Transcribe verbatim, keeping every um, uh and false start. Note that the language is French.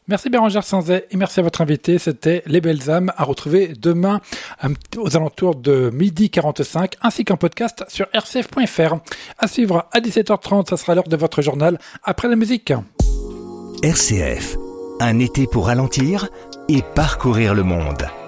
Merci Bérangère Sanzet et merci à votre invité. C'était Les Belles âmes à retrouver demain aux alentours de midi quarante-cinq ainsi qu'un podcast sur r c f point f r. À suivre à dix-sept heures trente, ça sera l'heure de votre journal après la musique. R C F, un été pour ralentir et parcourir le monde.